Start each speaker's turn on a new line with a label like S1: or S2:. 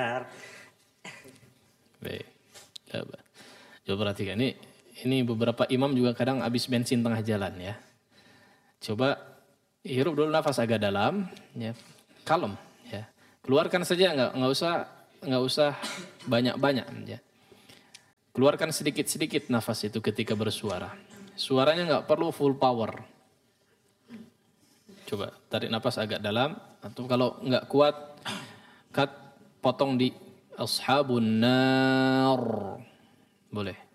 S1: Baik. Coba perhatikan ini beberapa imam juga kadang habis bensin tengah jalan ya. Coba hirup dulu nafas agak dalam, ya, kalem, ya. Keluarkan saja nggak usah banyak-banyak, ya. Keluarkan sedikit-sedikit nafas itu ketika bersuara. Suaranya nggak perlu full power. Coba tarik nafas agak dalam, atau kalau nggak kuat, potong di ashabun nar, boleh.